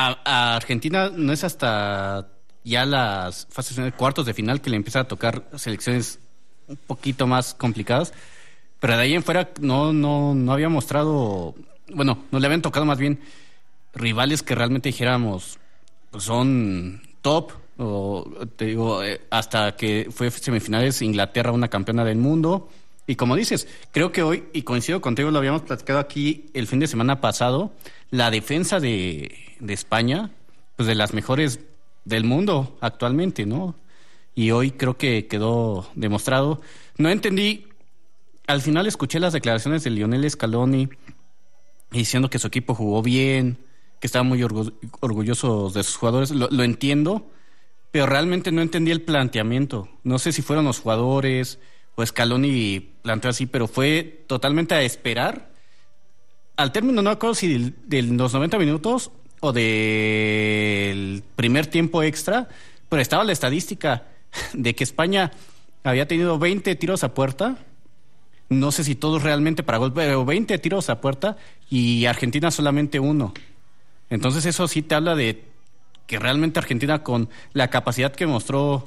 a Argentina no es hasta ya las fases finales, cuartos de final, que le empieza a tocar selecciones un poquito más complicadas, pero de ahí en fuera no había mostrado, bueno, no le habían tocado más bien rivales que realmente dijéramos pues son top, o te digo, hasta que fue semifinales Inglaterra, una campeona del mundo. Y como dices, creo que hoy, y coincido contigo, lo habíamos platicado aquí el fin de semana pasado, la defensa de España, pues de las mejores del mundo actualmente, ¿no? Y hoy creo que quedó demostrado. No entendí, al final escuché las declaraciones de Lionel Scaloni diciendo que su equipo jugó bien, que estaban muy orgullosos de sus jugadores. Lo entiendo, pero realmente no entendí el planteamiento. No sé si fueron los jugadores o Scaloni planteó así, pero fue totalmente a esperar. Al término, no me acuerdo si de los 90 minutos o del primer tiempo extra, pero estaba la estadística de que España había tenido 20 tiros a puerta, no sé si todos realmente para gol, pero 20 tiros a puerta, y Argentina solamente uno. Entonces eso sí te habla de que realmente Argentina, con la capacidad que mostró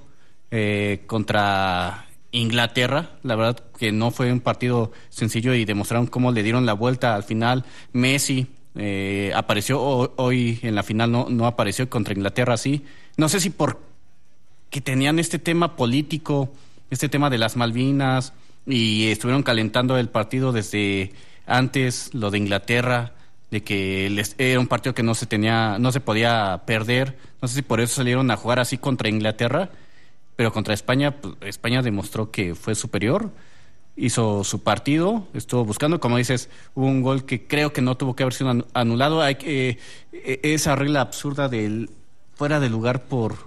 contra Inglaterra, la verdad que no fue un partido sencillo y demostraron cómo le dieron la vuelta al final. Messi apareció hoy en la final, no apareció contra Inglaterra, sí. No sé si por que tenían este tema político, este tema de las Malvinas, y estuvieron calentando el partido desde antes, lo de Inglaterra, de que era un partido que no se podía perder. No sé si por eso salieron a jugar así contra Inglaterra, pero contra España, pues, España demostró que fue superior, hizo su partido, estuvo buscando, como dices, hubo un gol que creo que no tuvo que haber sido anulado. Hay que esa regla absurda del fuera de lugar por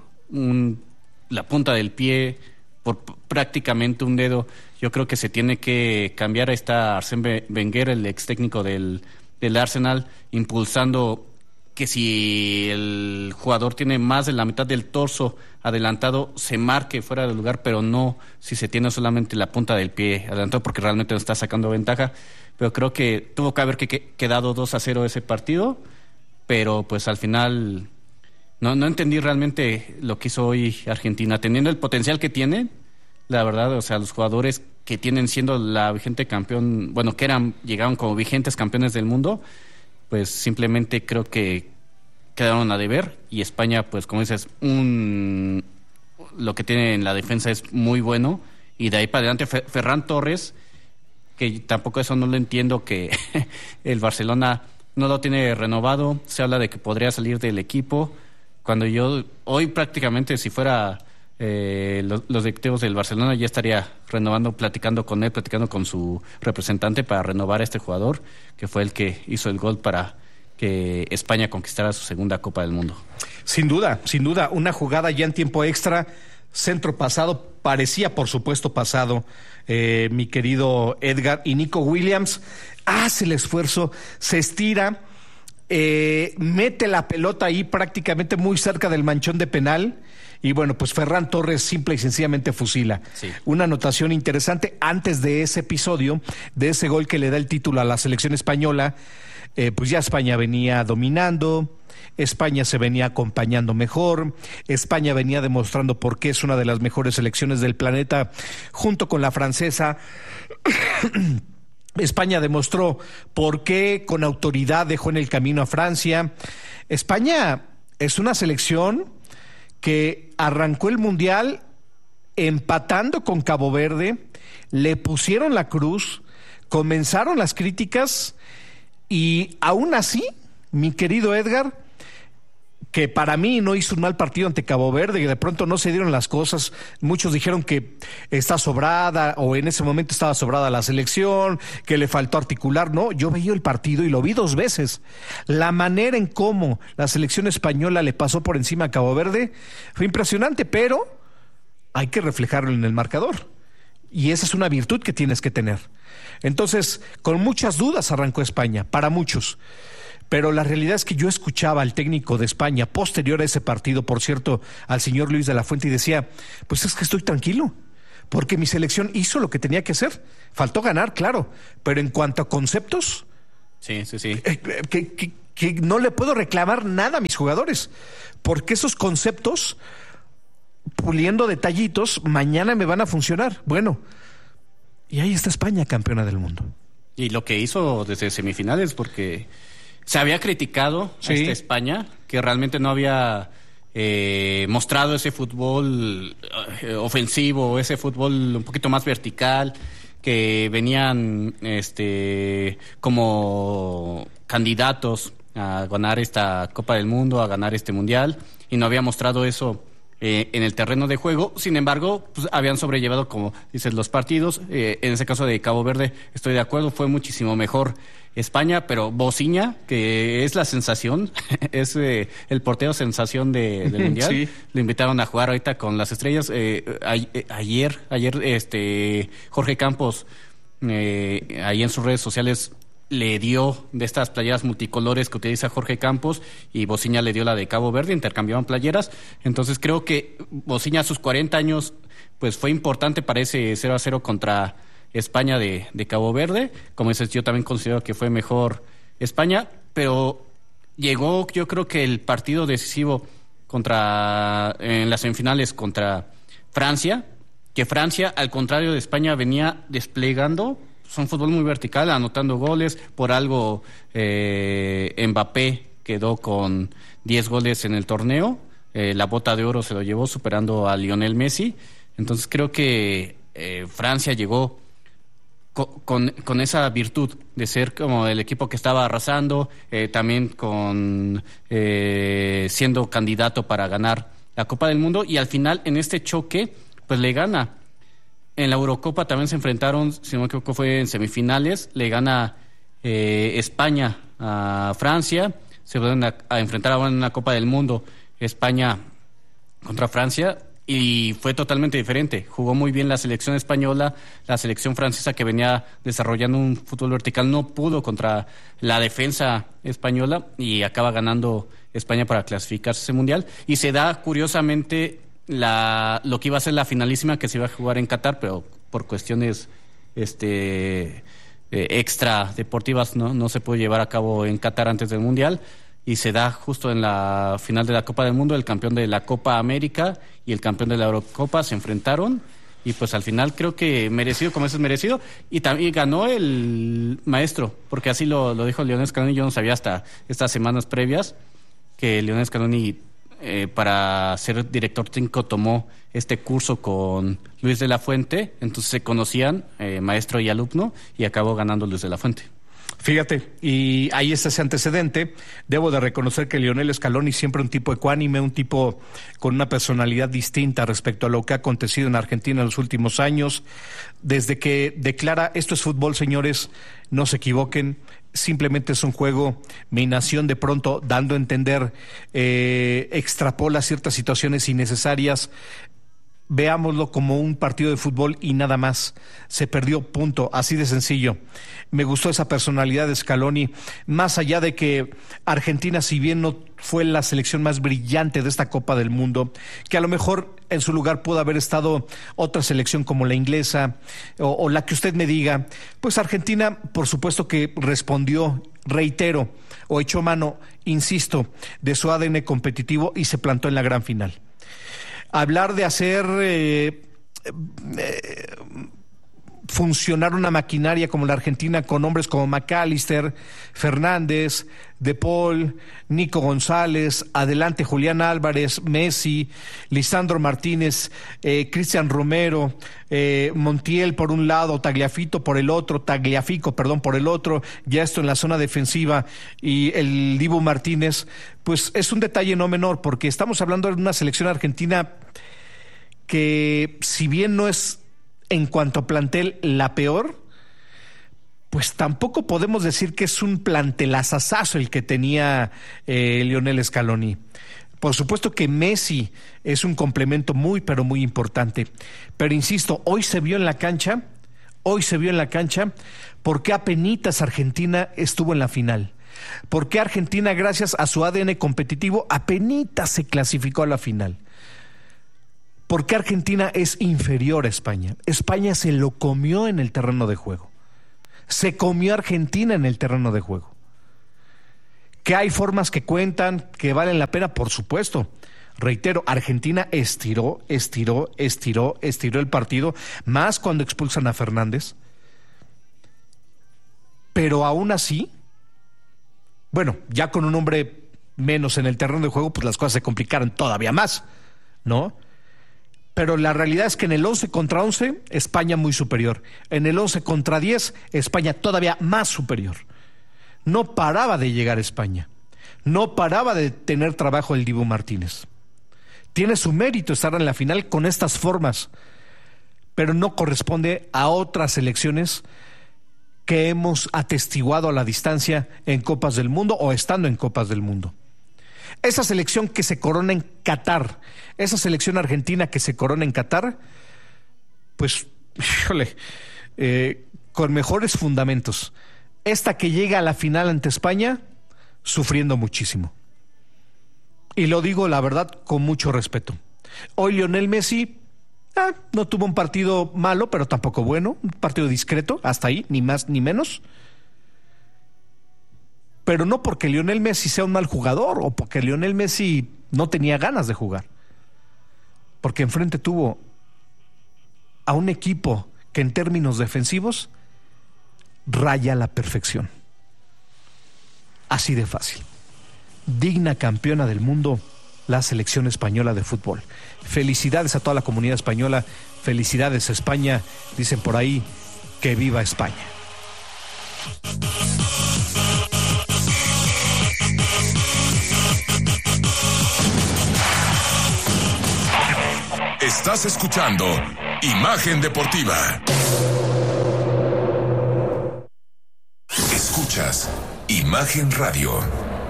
la punta del pie, por prácticamente un dedo, yo creo que se tiene que cambiar. Ahí está Arsène Wenger, el ex técnico del Arsenal, impulsando que si el jugador tiene más de la mitad del torso adelantado, se marque fuera de lugar, pero no si se tiene solamente la punta del pie adelantado, porque realmente no está sacando ventaja. Pero creo que tuvo que haber quedado 2-0 ese partido, pero pues al final no entendí realmente lo que hizo hoy Argentina, teniendo el potencial que tiene, la verdad. O sea, los jugadores que tienen siendo la vigente campeón, bueno, llegaron como vigentes campeones del mundo, pues simplemente creo que quedaron a deber. Y España, pues como dices, lo que tiene en la defensa es muy bueno, y de ahí para adelante Ferran Torres, que tampoco eso no lo entiendo, que el Barcelona no lo tiene renovado, se habla de que podría salir del equipo, cuando yo hoy prácticamente, si fuera los directivos del Barcelona, ya estaría platicando con su representante para renovar a este jugador, que fue el que hizo el gol para que España conquistara su segunda Copa del Mundo. Sin duda, una jugada ya en tiempo extra, centro pasado, parecía por supuesto pasado, mi querido Edgar, y Nico Williams hace el esfuerzo, se estira, mete la pelota ahí prácticamente muy cerca del manchón de penal. Y bueno, pues Ferran Torres simple y sencillamente fusila. Sí. Una anotación interesante antes de ese episodio, de ese gol que le da el título a la selección española. Pues ya España venía dominando, España se venía acompañando mejor, España venía demostrando por qué es una de las mejores selecciones del planeta, junto con la francesa. España demostró por qué con autoridad dejó en el camino a Francia. España es una selección que arrancó el Mundial empatando con Cabo Verde, le pusieron la cruz, comenzaron las críticas, y aún así, mi querido Edgar, que para mí no hizo un mal partido ante Cabo Verde, que de pronto no se dieron las cosas. Muchos dijeron que está sobrada, o en ese momento estaba sobrada la selección, que le faltó articular. No, yo veía el partido y lo vi 2 veces. La manera en cómo la selección española le pasó por encima a Cabo Verde fue impresionante, pero hay que reflejarlo en el marcador. Y esa es una virtud que tienes que tener. Entonces, con muchas dudas arrancó España, para muchos. Pero la realidad es que yo escuchaba al técnico de España, posterior a ese partido, por cierto, al señor Luis de la Fuente, y decía, pues es que estoy tranquilo, porque mi selección hizo lo que tenía que hacer. Faltó ganar, claro, pero en cuanto a conceptos, sí. que no le puedo reclamar nada a mis jugadores, porque esos conceptos, puliendo detallitos, mañana me van a funcionar. Bueno, y ahí está España, campeona del mundo. Y lo que hizo desde semifinales, porque se había criticado a esta España, que realmente no había mostrado ese fútbol ofensivo, ese fútbol un poquito más vertical, que venían como candidatos a ganar esta Copa del Mundo, a ganar este Mundial, y no había mostrado eso en el terreno de juego. Sin embargo, pues, habían sobrellevado, como dices, los partidos. En ese caso de Cabo Verde, estoy de acuerdo, fue muchísimo mejor España, pero Bociña, que es la sensación, es el portero sensación del Mundial. Sí. Lo invitaron a jugar ahorita con las estrellas. Ayer, Jorge Campos, ahí en sus redes sociales, le dio de estas playeras multicolores que utiliza Jorge Campos, y Bociña le dio la de Cabo Verde, intercambiaban playeras. Entonces creo que Bociña a sus 40 años pues fue importante para ese 0-0 contra España de Cabo Verde. Como dices, yo también considero que fue mejor España, pero llegó, yo creo que el partido decisivo en las semifinales contra Francia, que Francia, al contrario de España, venía desplegando un fútbol muy vertical, anotando goles. Por algo Mbappé quedó con 10 goles en el torneo. La bota de oro se lo llevó, superando a Lionel Messi. Entonces creo que Francia llegó con esa virtud de ser como el equipo que estaba arrasando, también siendo candidato para ganar la Copa del Mundo, y al final en este choque pues le gana. En la Eurocopa también se enfrentaron, si no me equivoco fue en semifinales, le gana España a Francia. Se van a enfrentar ahora en una Copa del Mundo, España contra Francia, y fue totalmente diferente. Jugó muy bien la selección española. La selección francesa, que venía desarrollando un fútbol vertical, no pudo contra la defensa española, y acaba ganando España para clasificarse a ese Mundial. Y se da, curiosamente, lo que iba a ser la finalísima, que se iba a jugar en Qatar, pero por cuestiones extra deportivas no se pudo llevar a cabo en Qatar antes del Mundial, y se da justo en la final de la Copa del Mundo. El campeón de la Copa América y el campeón de la Eurocopa se enfrentaron, y pues al final creo que merecido, como eso es merecido, y también ganó el maestro, porque así lo dijo Lionel Scaloni. Yo no sabía hasta estas semanas previas que Lionel Scaloni, para ser director técnico, tomó este curso con Luis de la Fuente. Entonces se conocían, maestro y alumno, y acabó ganando Luis de la Fuente. Fíjate, y ahí está ese antecedente. Debo de reconocer que Lionel Scaloni, siempre un tipo ecuánime, un tipo con una personalidad distinta respecto a lo que ha acontecido en Argentina en los últimos años. Desde que declara: esto es fútbol, señores, no se equivoquen, simplemente es un juego. Mi nación, de pronto, dando a entender, extrapola ciertas situaciones innecesarias. Veámoslo como un partido de fútbol y nada más. Se perdió, punto, así de sencillo. Me gustó esa personalidad de Scaloni, más allá de que Argentina, si bien no fue la selección más brillante de esta Copa del Mundo, que a lo mejor en su lugar pudo haber estado otra selección como la inglesa o la que usted me diga, pues Argentina, por supuesto que respondió, reitero, o echó mano, insisto, de su ADN competitivo y se plantó en la gran final. Hablar de hacer funcionar una maquinaria como la Argentina, con hombres como McAllister, Fernández, De Paul, Nico González, adelante Julián Álvarez, Messi, Lisandro Martínez, Cristian Romero, Montiel por un lado, Tagliafico por el otro, ya esto en la zona defensiva, y el Dibu Martínez, pues es un detalle no menor, porque estamos hablando de una selección argentina que, si bien no es en cuanto a plantel la peor, pues tampoco podemos decir que es un plantelazazazo el que tenía Lionel Scaloni. Por supuesto que Messi es un complemento muy, pero muy importante. Pero insisto, hoy se vio en la cancha porque apenitas Argentina estuvo en la final. Porque Argentina, gracias a su ADN competitivo, apenitas se clasificó a la final. Porque Argentina es inferior a España. España se lo comió en el terreno de juego. Se comió a Argentina en el terreno de juego. ¿Que hay formas que cuentan, que valen la pena? Por supuesto. Reitero, Argentina estiró el partido, más cuando expulsan a Fernández. Pero aún así, bueno, ya con un hombre menos en el terreno de juego, pues las cosas se complicaron todavía más, ¿no? Pero la realidad es que en el 11 contra 11, España muy superior. En el 11 contra 10, España todavía más superior. No paraba de llegar España. No paraba de tener trabajo el Dibu Martínez. Tiene su mérito estar en la final con estas formas, pero no corresponde a otras selecciones que hemos atestiguado a la distancia en Copas del Mundo o estando en Copas del Mundo. Esa selección que se corona en Qatar, esa selección argentina que se corona en Qatar, pues, híjole, con mejores fundamentos. Esta que llega a la final ante España, sufriendo muchísimo. Y lo digo, la verdad, con mucho respeto. Hoy Lionel Messi no tuvo un partido malo, pero tampoco bueno, un partido discreto, hasta ahí, ni más ni menos. Pero no porque Lionel Messi sea un mal jugador o porque Lionel Messi no tenía ganas de jugar. Porque enfrente tuvo a un equipo que en términos defensivos raya la perfección. Así de fácil. Digna campeona del mundo, la selección española de fútbol. Felicidades a toda la comunidad española, felicidades a España, dicen por ahí, que viva España. Estás escuchando Imagen Deportiva. Escuchas Imagen Radio.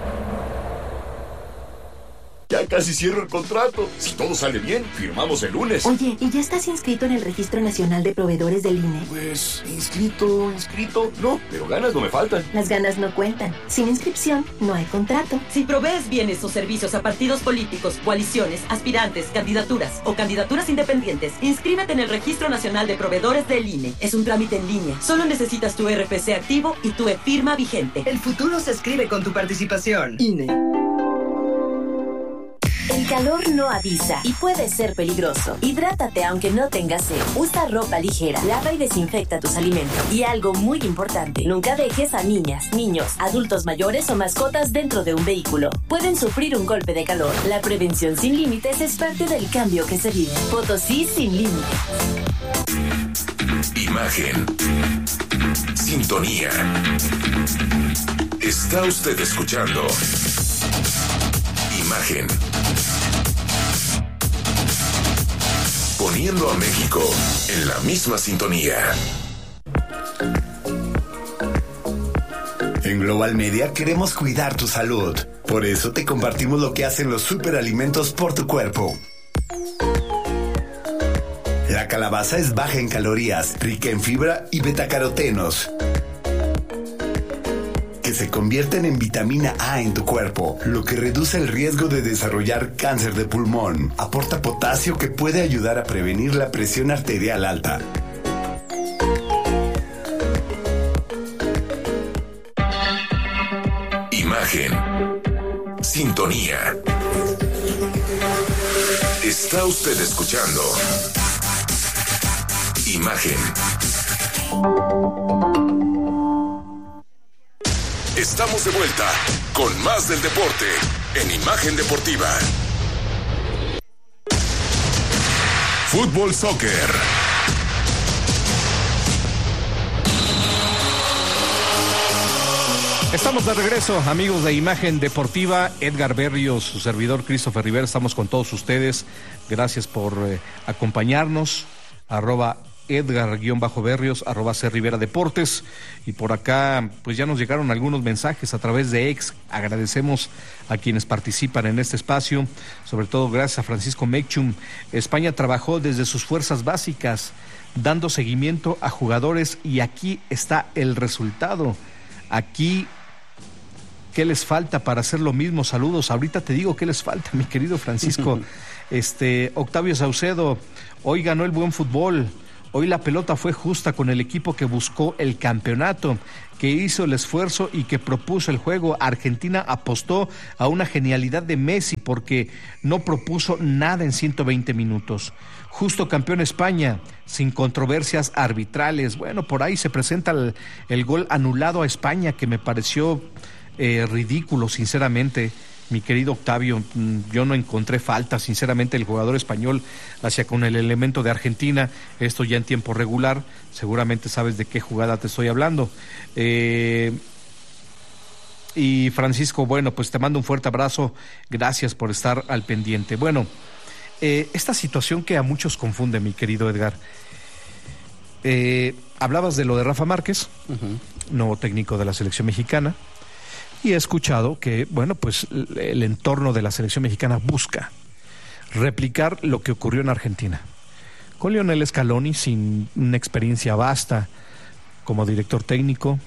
Ya casi cierro el contrato. Si todo sale bien, firmamos el lunes. Oye, ¿y ya estás inscrito en el Registro Nacional de Proveedores del INE? Pues, inscrito, no, pero ganas no me faltan. Las ganas no cuentan. Sin inscripción, no hay contrato. Si provees bienes o servicios a partidos políticos, coaliciones, aspirantes, candidaturas o candidaturas independientes, inscríbete en el Registro Nacional de Proveedores del INE. Es un trámite en línea. Solo necesitas tu RFC activo y tu e-firma vigente. El futuro se escribe con tu participación. INE. El calor no avisa y puede ser peligroso. Hidrátate aunque no tengas sed. Usa ropa ligera, lava y desinfecta tus alimentos. Y algo muy importante, nunca dejes a niñas, niños, adultos mayores o mascotas dentro de un vehículo. Pueden sufrir un golpe de calor. La prevención sin límites es parte del cambio que se vive. Potosí sin límites. Imagen. Sintonía. Está usted escuchando Imagen. Poniendo a México en la misma sintonía. En Global Media queremos cuidar tu salud. Por eso te compartimos lo que hacen los superalimentos por tu cuerpo. La calabaza es baja en calorías, rica en fibra y betacarotenos, que se convierten en vitamina A en tu cuerpo, lo que reduce el riesgo de desarrollar cáncer de pulmón. Aporta potasio que puede ayudar a prevenir la presión arterial alta. Imagen. Sintonía. Está usted escuchando Imagen. Estamos de vuelta con más del deporte en Imagen Deportiva. Fútbol Soccer. Estamos de regreso, amigos de Imagen Deportiva. Edgar Berrios, su servidor Christopher Rivera, estamos con todos ustedes. Gracias por acompañarnos. @Edgar_Berrios, @C Rivera Deportes. Y por acá, pues ya nos llegaron algunos mensajes a través de X. Agradecemos a quienes participan en este espacio, sobre todo gracias a Francisco Mechum. España trabajó desde sus fuerzas básicas, dando seguimiento a jugadores, y aquí está el resultado. Aquí, ¿qué les falta para hacer lo mismo? Saludos. Ahorita te digo qué les falta, mi querido Francisco. Octavio Saucedo, hoy ganó el buen fútbol. Hoy la pelota fue justa con el equipo que buscó el campeonato, que hizo el esfuerzo y que propuso el juego. Argentina apostó a una genialidad de Messi porque no propuso nada en 120 minutos. Justo campeón España, sin controversias arbitrales. Bueno, por ahí se presenta el gol anulado a España, que me pareció ridículo, sinceramente. Mi querido Octavio, yo no encontré falta, sinceramente, el jugador español hacia con el elemento de Argentina, esto ya en tiempo regular, seguramente sabes de qué jugada te estoy hablando. Y Francisco, bueno, pues te mando un fuerte abrazo, gracias por estar al pendiente. Bueno, esta situación que a muchos confunde, mi querido Edgar, hablabas de lo de Rafa Márquez, nuevo técnico de la selección mexicana, y he escuchado que, bueno, pues el entorno de la selección mexicana busca replicar lo que ocurrió en Argentina. Con Lionel Scaloni, sin una experiencia vasta como director técnico,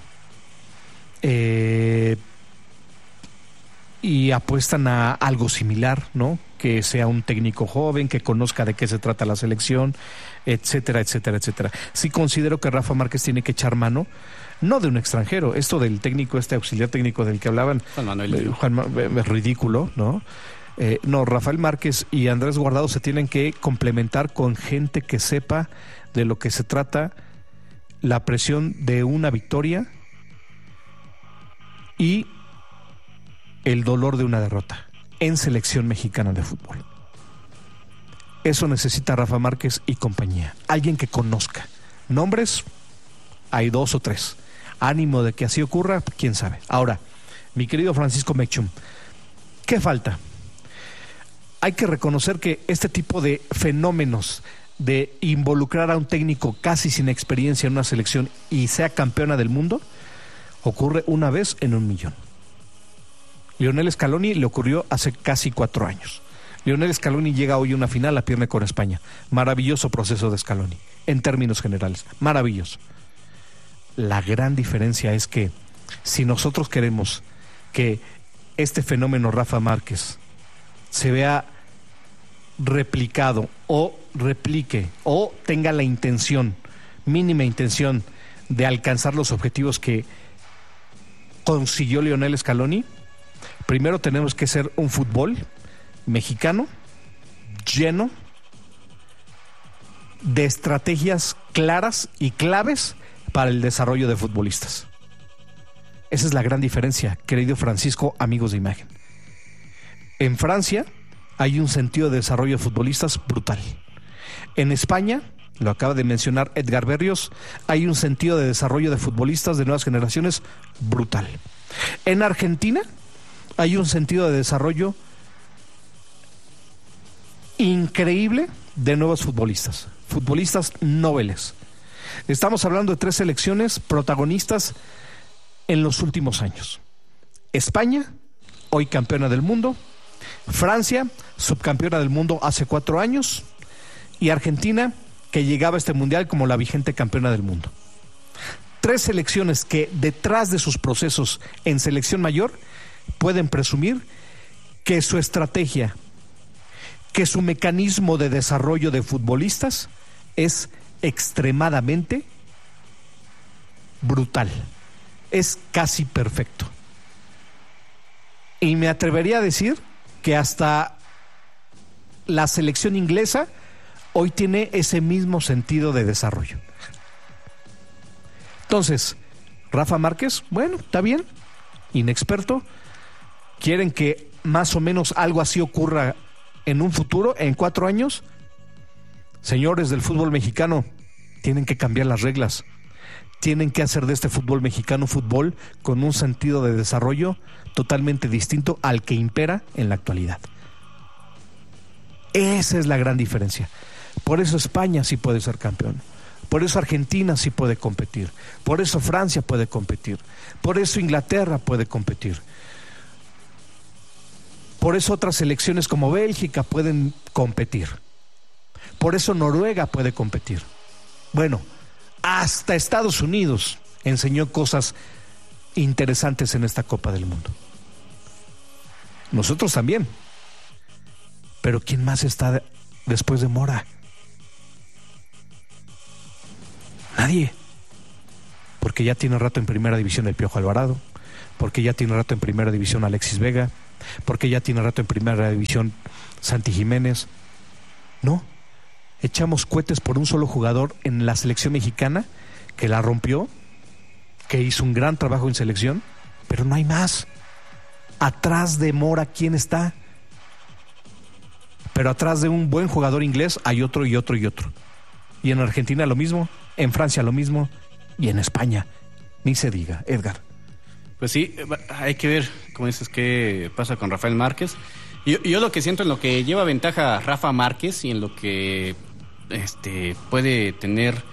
y apuestan a algo similar, ¿no? Que sea un técnico joven, que conozca de qué se trata la selección, etcétera, etcétera, etcétera. Sí considero que Rafa Márquez tiene que echar mano, no de un extranjero, esto del técnico, este auxiliar técnico del que hablaban, es ridículo, ¿no? No, Rafael Márquez y Andrés Guardado se tienen que complementar con gente que sepa de lo que se trata la presión de una victoria y el dolor de una derrota en selección mexicana de fútbol. Eso necesita Rafa Márquez y compañía, alguien que conozca. Nombres, hay 2 o 3. Ánimo de que así ocurra, quién sabe. Ahora, mi querido Francisco Mechum, ¿qué falta? Hay que reconocer que este tipo de fenómenos de involucrar a un técnico casi sin experiencia en una selección y sea campeona del mundo, ocurre una vez en 1,000,000. Lionel Scaloni le ocurrió hace casi 4 años. Lionel Scaloni llega hoy a una final, la pierde con España. Maravilloso proceso de Scaloni, en términos generales, maravilloso. La gran diferencia es que si nosotros queremos que este fenómeno Rafa Márquez se vea replicado o replique o tenga la intención, mínima intención de alcanzar los objetivos que consiguió Lionel Scaloni, primero tenemos que ser un fútbol mexicano lleno de estrategias claras y claves para el desarrollo de futbolistas. Esa es la gran diferencia, querido Francisco, amigos de imagen. En Francia hay un sentido de desarrollo de futbolistas brutal. En España, lo acaba de mencionar Edgar Berrios, hay un sentido de desarrollo de futbolistas de nuevas generaciones brutal. En Argentina hay un sentido de desarrollo increíble de nuevos futbolistas, futbolistas nobles. Estamos hablando de 3 selecciones protagonistas en los últimos años. España, hoy campeona del mundo. Francia, subcampeona del mundo hace 4 años. Y Argentina, que llegaba a este mundial como la vigente campeona del mundo. 3 selecciones que detrás de sus procesos en selección mayor pueden presumir que su estrategia, que su mecanismo de desarrollo de futbolistas es extremadamente brutal, es casi perfecto. Y me atrevería a decir que hasta la selección inglesa hoy tiene ese mismo sentido de desarrollo. Entonces, Rafa Márquez, bueno, está bien, inexperto. ¿Quieren que más o menos algo así ocurra en un futuro, en 4 años? Señores del fútbol mexicano, tienen que cambiar las reglas. Tienen que hacer de este fútbol mexicano fútbol con un sentido de desarrollo totalmente distinto al que impera en la actualidad. Esa es la gran diferencia. Por eso España sí puede ser campeón. Por eso Argentina sí puede competir. Por eso Francia puede competir. Por eso Inglaterra puede competir. Por eso otras selecciones como Bélgica pueden competir. Por eso Noruega puede competir. Bueno, hasta Estados Unidos enseñó cosas interesantes en esta Copa del Mundo. Nosotros también. Pero ¿quién más está después de Mora? Nadie. Porque ya tiene rato en primera división el Piojo Alvarado, porque ya tiene rato en primera división Alexis Vega, porque ya tiene rato en primera división Santi Jiménez. No, echamos cohetes por un solo jugador en la selección mexicana que la rompió, que hizo un gran trabajo en selección, pero no hay más. Atrás de Mora, ¿quién está? Pero atrás de un buen jugador inglés hay otro y otro y otro. Y en Argentina lo mismo, en Francia lo mismo, y en España ni se diga. Edgar. Pues sí, hay que ver, como dices, qué pasa con Rafael Márquez. Yo lo que siento en lo que lleva ventaja Rafa Márquez y en lo que puede tener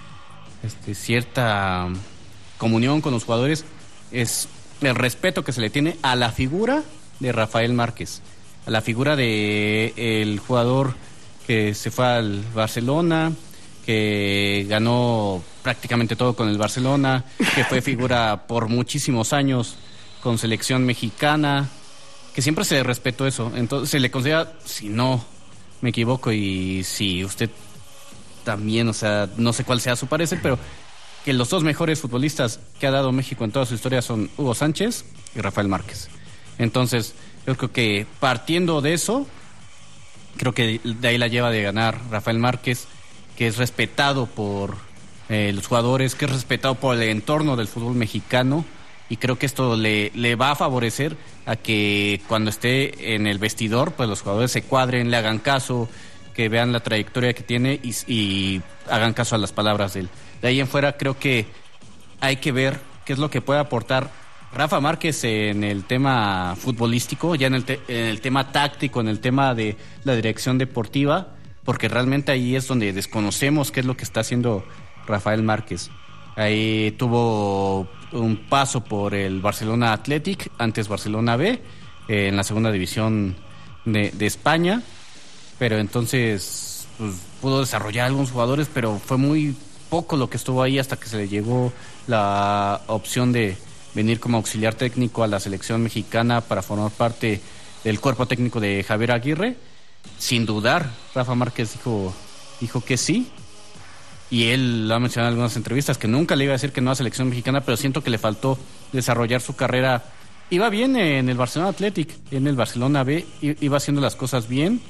cierta comunión con los jugadores es el respeto que se le tiene a la figura de Rafael Márquez, a la figura de el jugador que se fue al Barcelona, que ganó prácticamente todo con el Barcelona, que fue figura por muchísimos años con selección mexicana, que siempre se le respetó eso. Entonces se le considera, si no me equivoco y si usted también, o sea, no sé cuál sea su parecer, pero que los dos mejores futbolistas que ha dado México en toda su historia son Hugo Sánchez y Rafael Márquez. Entonces, yo creo que partiendo de eso, creo que de ahí la lleva de ganar Rafael Márquez, que es respetado por los jugadores, que es respetado por el entorno del fútbol mexicano, y creo que esto le va a favorecer a que cuando esté en el vestidor, pues los jugadores se cuadren, le hagan caso, que vean la trayectoria que tiene y hagan caso a las palabras de él. De ahí en fuera creo que hay que ver qué es lo que puede aportar Rafa Márquez en el tema futbolístico, ya en el tema táctico, en el tema de la dirección deportiva, porque realmente ahí es donde desconocemos qué es lo que está haciendo Rafael Márquez. Ahí tuvo un paso por el Barcelona Athletic, antes Barcelona B, en la segunda división de España, pero entonces pues, pudo desarrollar algunos jugadores, pero fue muy poco lo que estuvo ahí hasta que se le llegó la opción de venir como auxiliar técnico a la selección mexicana para formar parte del cuerpo técnico de Javier Aguirre. Sin dudar, Rafa Márquez dijo que sí, y él lo ha mencionado en algunas entrevistas, que nunca le iba a decir que no a selección mexicana, pero siento que le faltó desarrollar su carrera. Iba bien en el Barcelona Athletic, en el Barcelona B, iba haciendo las cosas bien.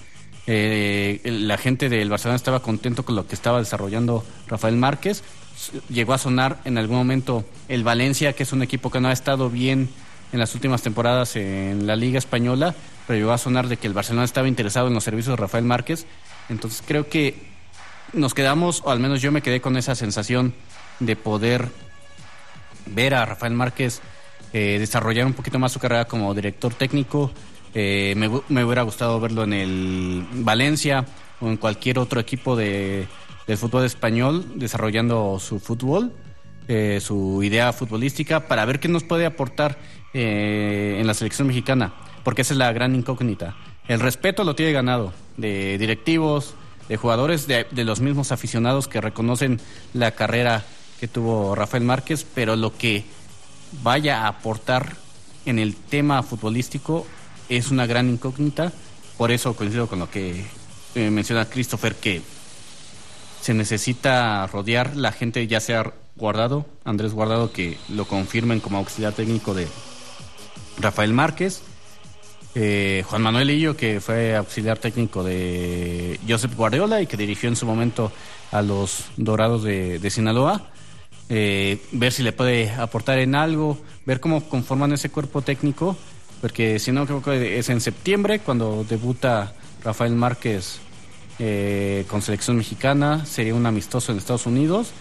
La gente del Barcelona estaba contento con lo que estaba desarrollando Rafael Márquez. Llegó a sonar en algún momento el Valencia, que es un equipo que no ha estado bien en las últimas temporadas en la Liga Española, pero llegó a sonar de que el Barcelona estaba interesado en los servicios de Rafael Márquez. Entonces creo que nos quedamos, o al menos yo me quedé con esa sensación de poder ver a Rafael Márquez desarrollar un poquito más su carrera como director técnico. Me hubiera gustado verlo en el Valencia o en cualquier otro equipo del fútbol español desarrollando su fútbol, su idea futbolística, para ver qué nos puede aportar en la selección mexicana, porque esa es la gran incógnita. El respeto lo tiene ganado de directivos, de jugadores, de los mismos aficionados que reconocen la carrera que tuvo Rafael Márquez, pero lo que vaya a aportar en el tema futbolístico es una gran incógnita. Por eso coincido con lo que menciona Christopher, que se necesita rodear la gente, ya sea Guardado, Andrés Guardado, que lo confirmen como auxiliar técnico de Rafael Márquez, Juan Manuel Illo, que fue auxiliar técnico de Josep Guardiola y que dirigió en su momento a los Dorados de Sinaloa, ver si le puede aportar en algo, ver cómo conforman ese cuerpo técnico, porque si no creo que es en septiembre cuando debuta Rafael Márquez con selección mexicana. Sería un amistoso en Estados Unidos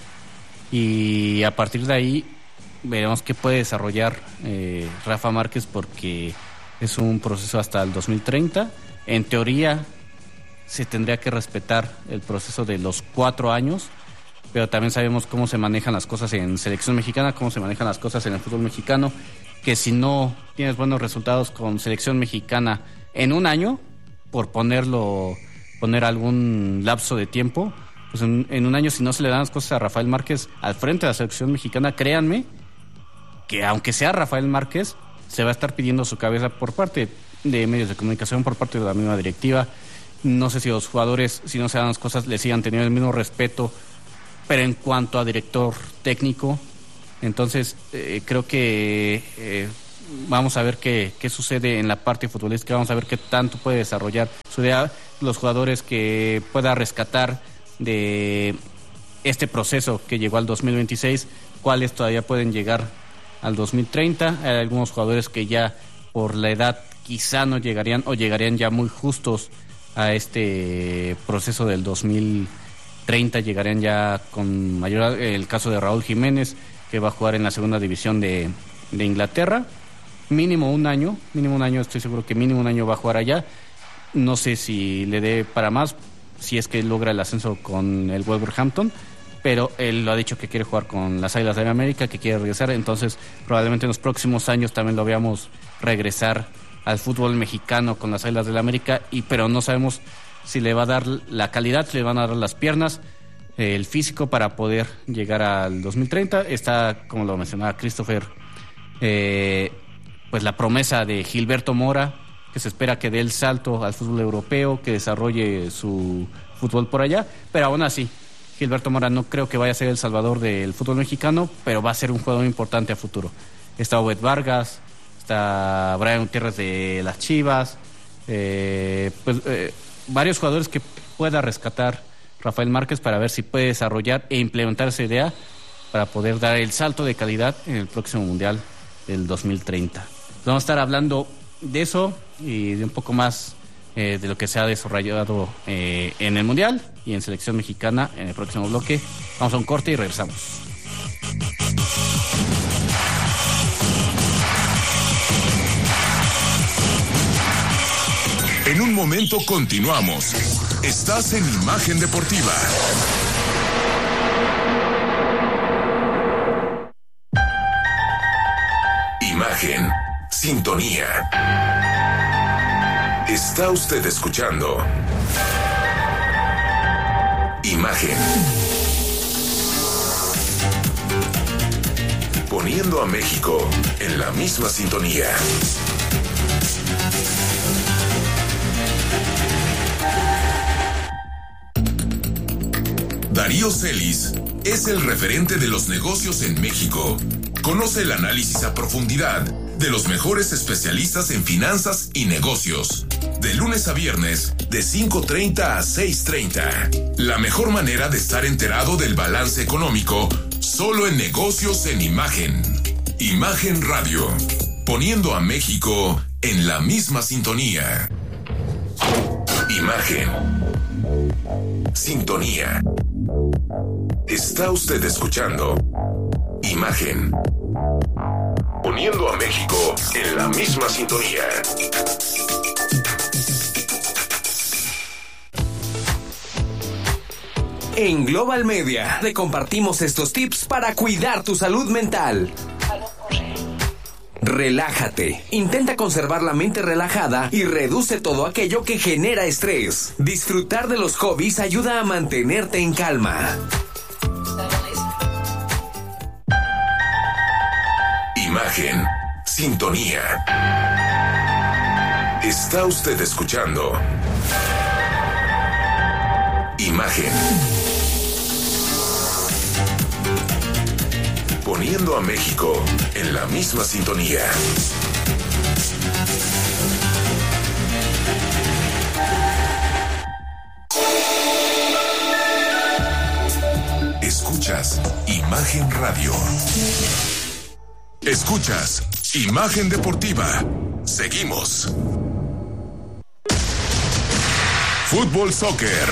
y a partir de ahí veremos qué puede desarrollar Rafa Márquez, porque es un proceso hasta el 2030. En teoría se tendría que respetar el proceso de los 4 años, pero también sabemos cómo se manejan las cosas en selección mexicana, cómo se manejan las cosas en el fútbol mexicano, que si no tienes buenos resultados con selección mexicana en un año, por poner algún lapso de tiempo, pues en un año, si no se le dan las cosas a Rafael Márquez al frente de la selección mexicana, créanme que aunque sea Rafael Márquez, se va a estar pidiendo su cabeza por parte de medios de comunicación, por parte de la misma directiva. No sé si los jugadores, si no se dan las cosas, le sigan teniendo el mismo respeto pero en cuanto a director técnico, entonces creo que vamos a ver qué sucede en la parte futbolística, vamos a ver qué tanto puede desarrollar su idea, los jugadores que pueda rescatar de este proceso que llegó al 2026, cuáles todavía pueden llegar al 2030. Hay algunos jugadores que ya por la edad quizá no llegarían o llegarían ya muy justos a este proceso del 2030, llegarían ya con mayor, el caso de Raúl Jiménez, que va a jugar en la segunda división de Inglaterra. Mínimo un año, estoy seguro que mínimo un año va a jugar allá. No sé si le dé para más, si es que logra el ascenso con el Wolverhampton, pero él lo ha dicho que quiere jugar con las Águilas de América, que quiere regresar, entonces probablemente en los próximos años también lo veamos regresar al fútbol mexicano con las Águilas de la América, pero no sabemos si le va a dar la calidad, si le van a dar las piernas, el físico para poder llegar al 2030. Está, como lo mencionaba Christopher, pues la promesa de Gilberto Mora, que se espera que dé el salto al fútbol europeo, que desarrolle su fútbol por allá, pero aún así, Gilberto Mora no creo que vaya a ser el salvador del fútbol mexicano, pero va a ser un jugador importante a futuro. Está Obed Vargas, está Brian Gutiérrez de las Chivas, varios jugadores que pueda rescatar Rafael Márquez para ver si puede desarrollar e implementar esa idea para poder dar el salto de calidad en el próximo Mundial del 2030. Vamos a estar hablando de eso y de un poco más de lo que se ha desarrollado en el Mundial y en selección mexicana en el próximo bloque. Vamos a un corte y regresamos. En un momento continuamos. Estás en Imagen Deportiva. Imagen, sintonía. Está usted escuchando Imagen. Poniendo a México en la misma sintonía. Darío Celis es el referente de los negocios en México. Conoce el análisis a profundidad de los mejores especialistas en finanzas y negocios. De lunes a viernes, de 5:30 a 6:30. La mejor manera de estar enterado del balance económico, solo en negocios en Imagen. Imagen Radio. Poniendo a México en la misma sintonía. Imagen. Sintonía. Está usted escuchando Imagen. Poniendo a México en la misma sintonía. En Global Media te compartimos estos tips para cuidar tu salud mental. Relájate. Intenta conservar la mente relajada y reduce todo aquello que genera estrés. Disfrutar de los hobbies ayuda a mantenerte en calma. Imagen. Sintonía. Está usted escuchando Imagen. Poniendo a México en la misma sintonía. Escuchas Imagen Radio. Escuchas Imagen Deportiva. Seguimos. Fútbol Soccer.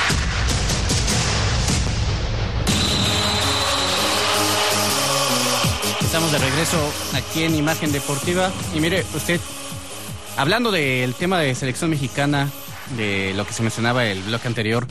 Estamos de regreso aquí en Imagen Deportiva. Y mire, usted, hablando del tema de selección mexicana, de lo que se mencionaba el bloque anterior,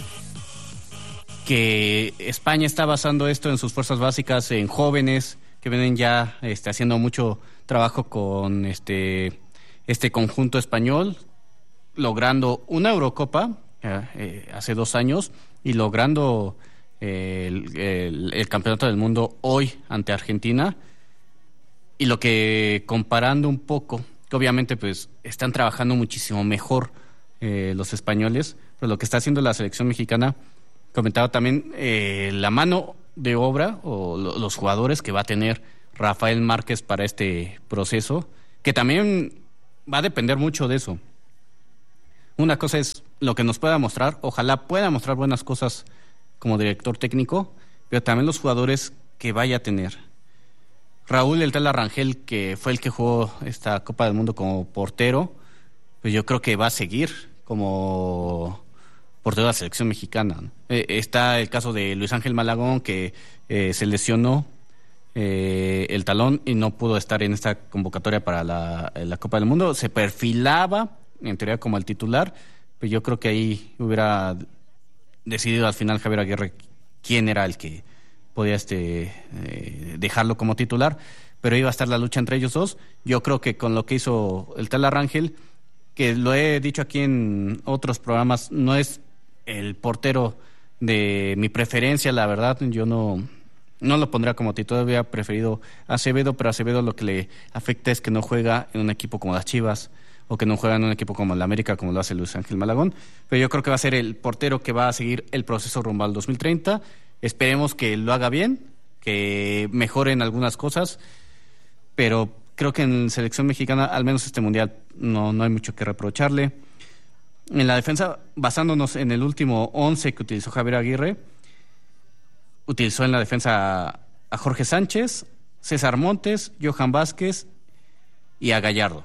que España está basando esto en sus fuerzas básicas, en jóvenes que vienen ya haciendo mucho trabajo con este conjunto español, logrando una Eurocopa hace 2 años y logrando el campeonato del mundo hoy ante Argentina. Y lo que, comparando un poco, que obviamente pues están trabajando muchísimo mejor los españoles, pero lo que está haciendo la selección mexicana Comentaba también la mano de obra o los jugadores que va a tener Rafael Márquez para este proceso, que también va a depender mucho de eso. Una cosa es lo que nos pueda mostrar, ojalá pueda mostrar buenas cosas como director técnico, pero también los jugadores que vaya a tener. Raúl El Tala Rangel, que fue el que jugó esta Copa del Mundo como portero, pues yo creo que va a seguir como portero de la selección mexicana, ¿no? Está el caso de Luis Ángel Malagón, que se lesionó el talón y no pudo estar en esta convocatoria para la Copa del Mundo. Se perfilaba en teoría como el titular, pero yo creo que ahí hubiera decidido al final Javier Aguirre quién era el que podía dejarlo como titular, pero iba a estar la lucha entre ellos dos. Yo creo que con lo que hizo el Tala Rangel, que lo he dicho aquí en otros programas, no es el portero de mi preferencia, la verdad. Yo no lo pondría como titular, había preferido a Acevedo, pero a Acevedo lo que le afecta es que no juega en un equipo como las Chivas o que no juega en un equipo como el América, como lo hace Luis Ángel Malagón. Pero yo creo que va a ser el portero que va a seguir el proceso rumbo al 2030. Esperemos que lo haga bien, que mejoren algunas cosas, pero creo que en selección mexicana, al menos este mundial, no hay mucho que reprocharle. En la defensa, basándonos en el último 11 que utilizó Javier Aguirre, utilizó en la defensa a Jorge Sánchez, César Montes, Johan Vázquez y a Gallardo.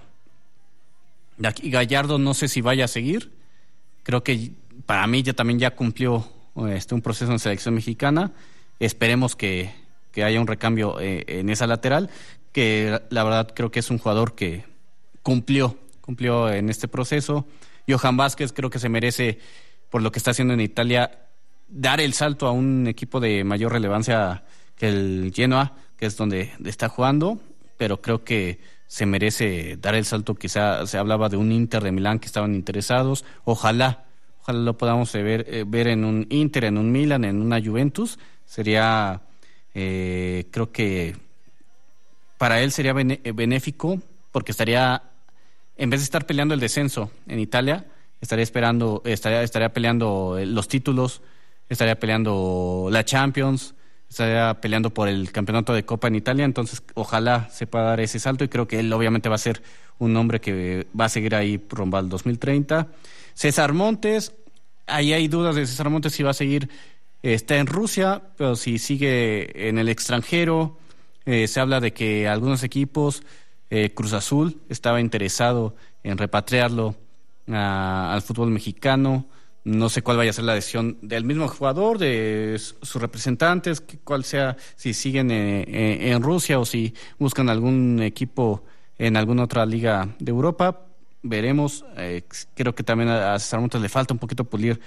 Y Gallardo no sé si vaya a seguir. Creo que para mí también ya cumplió un proceso en selección mexicana. Esperemos que haya un recambio en esa lateral, que la verdad creo que es un jugador que cumplió en este proceso. Johan Vázquez creo que se merece, por lo que está haciendo en Italia, dar el salto a un equipo de mayor relevancia que el Genoa, que es donde está jugando, pero creo que se merece dar el salto. Quizá se hablaba de un Inter de Milán que estaban interesados. Ojalá lo podamos ver en un Inter, en un Milan, en una Juventus. Sería, creo que para él sería benéfico, porque estaría, en vez de estar peleando el descenso en Italia, estaría peleando los títulos, estaría peleando la Champions, estaría peleando por el campeonato de Copa en Italia. Entonces ojalá se pueda dar ese salto, y creo que él obviamente va a ser un hombre que va a seguir ahí rumbo al 2030. César Montes, ahí hay dudas de César Montes si va a seguir, está en Rusia, pero si sigue en el extranjero. Se habla de que algunos equipos, Cruz Azul estaba interesado en repatriarlo al fútbol mexicano. No sé cuál vaya a ser la decisión del mismo jugador, de sus representantes, cuál sea, si siguen en Rusia o si buscan algún equipo en alguna otra liga de Europa. Veremos. Creo que también a César Montes le falta un poquito pulir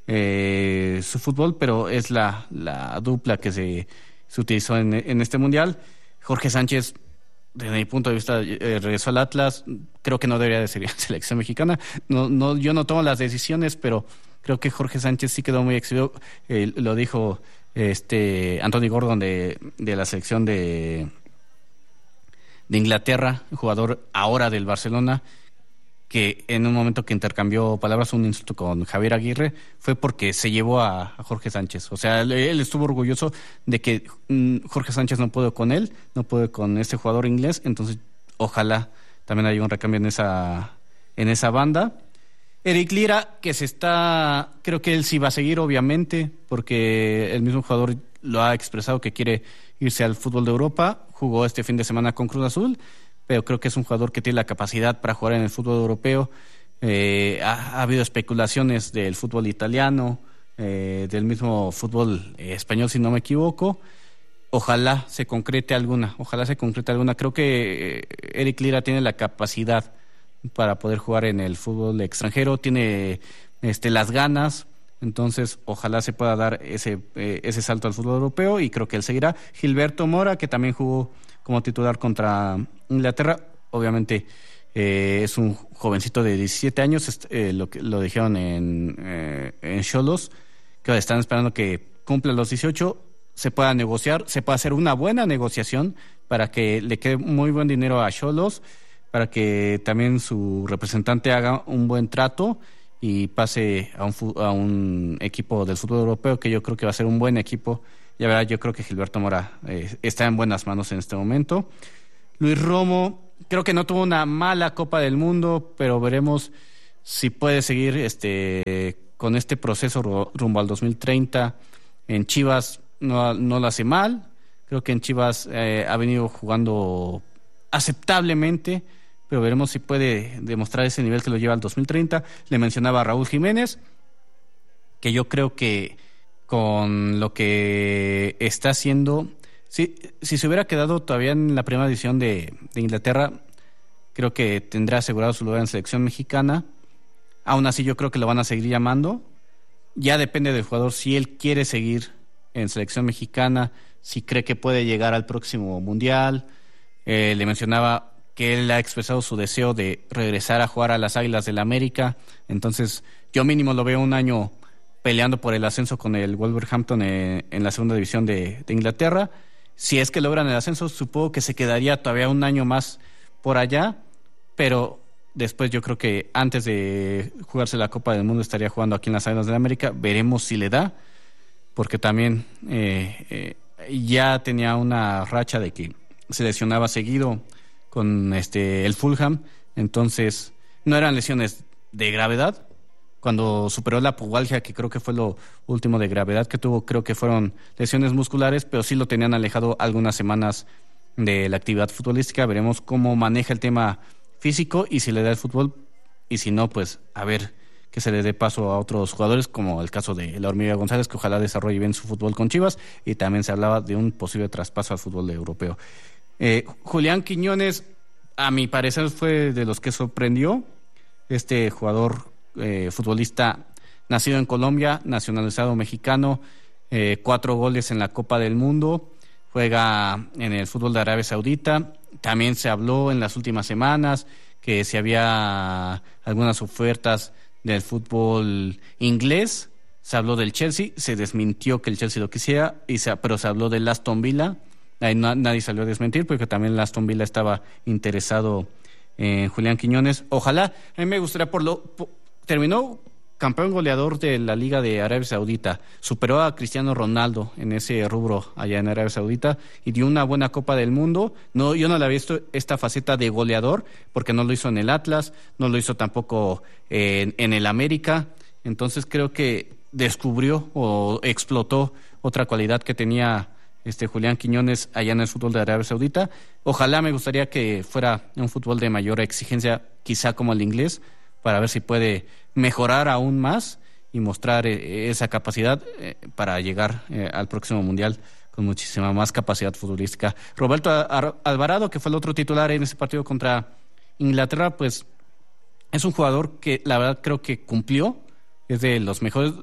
su fútbol, pero es la dupla que se utilizó en este mundial. Jorge Sánchez, desde mi punto de vista, regresó al Atlas. Creo que no debería de ser selección mexicana. Yo no tomo las decisiones, pero creo que Jorge Sánchez sí quedó muy exhibido. Lo dijo Anthony Gordon de la selección de Inglaterra, jugador ahora del Barcelona, que en un momento que intercambió palabras, un insulto con Javier Aguirre, fue porque se llevó a Jorge Sánchez. O sea, él estuvo orgulloso de que Jorge Sánchez no pudo con él, no pudo con este jugador inglés. Entonces ojalá también haya un recambio en esa banda. Eric Lira, creo que él sí va a seguir, obviamente, porque el mismo jugador lo ha expresado que quiere irse al fútbol de Europa. Jugó este fin de semana con Cruz Azul, pero creo que es un jugador que tiene la capacidad para jugar en el fútbol europeo. Ha habido especulaciones del fútbol italiano, del mismo fútbol español, si no me equivoco. Ojalá se concrete alguna. Creo que Eric Lira tiene la capacidad para poder jugar en el fútbol extranjero, tiene las ganas. Entonces ojalá se pueda dar ese salto al fútbol europeo, y creo que él seguirá. Gilberto Mora, que también jugó como titular contra Inglaterra, obviamente es un jovencito de 17 años, lo dijeron en Xolos, que están esperando que cumpla los 18, se pueda negociar, se pueda hacer una buena negociación para que le quede muy buen dinero a Xolos, para que también su representante haga un buen trato y pase a un equipo del fútbol europeo, que yo creo que va a ser un buen equipo. Ya verá, yo creo que Gilberto Mora está en buenas manos en este momento. Luis Romo, creo que no tuvo una mala Copa del Mundo, pero veremos si puede seguir con este proceso rumbo al 2030. En Chivas no lo hace mal. Creo que en Chivas ha venido jugando aceptablemente, pero veremos si puede demostrar ese nivel que lo lleva al 2030. Le mencionaba a Raúl Jiménez, que yo creo que con lo que está haciendo, si se hubiera quedado todavía en la primera división de Inglaterra, creo que tendrá asegurado su lugar en selección mexicana. Aún así yo creo que lo van a seguir llamando. Ya depende del jugador si él quiere seguir en selección mexicana, si cree que puede llegar al próximo mundial. Le mencionaba que él ha expresado su deseo de regresar a jugar a las Águilas del América. Entonces yo mínimo lo veo un año peleando por el ascenso con el Wolverhampton en la segunda división de Inglaterra. Si es que logran el ascenso, supongo que se quedaría todavía un año más por allá, pero después yo creo que antes de jugarse la Copa del Mundo estaría jugando aquí en las Águilas del América. Veremos si le da, porque también ya tenía una racha de que se lesionaba seguido con el Fulham. Entonces no eran lesiones de gravedad. Cuando superó la pubalgia, que creo que fue lo último de gravedad que tuvo, creo que fueron lesiones musculares, pero sí lo tenían alejado algunas semanas de la actividad futbolística. Veremos cómo maneja el tema físico y si le da el fútbol, y si no, pues a ver que se le dé paso a otros jugadores, como el caso de la Hormiga González, que ojalá desarrolle bien su fútbol con Chivas, y también se hablaba de un posible traspaso al fútbol europeo. Julián Quiñones, a mi parecer, fue de los que sorprendió. Este jugador futbolista nacido en Colombia, nacionalizado mexicano, 4 goles en la Copa del Mundo, juega en el fútbol de Arabia Saudita. También se habló en las últimas semanas que si había algunas ofertas del fútbol inglés. Se habló del Chelsea, se desmintió que el Chelsea lo quisiera, pero se habló del Aston Villa. Ahí nadie salió a desmentir, porque también el Aston Villa estaba interesado en Julián Quiñones. Ojalá, a mí me gustaría terminó campeón goleador de la Liga de Arabia Saudita, superó a Cristiano Ronaldo en ese rubro allá en Arabia Saudita y dio una buena Copa del Mundo. Yo no le había visto esta faceta de goleador, porque no lo hizo en el Atlas, no lo hizo tampoco en el América. Entonces creo que descubrió o explotó otra cualidad que tenía Julián Quiñones allá en el fútbol de Arabia Saudita. Ojalá, me gustaría que fuera un fútbol de mayor exigencia, quizá como el inglés, para ver si puede mejorar aún más y mostrar esa capacidad para llegar al próximo mundial con muchísima más capacidad futbolística. Roberto Alvarado, que fue el otro titular en ese partido contra Inglaterra, pues es un jugador que la verdad creo que cumplió, es de los mejores.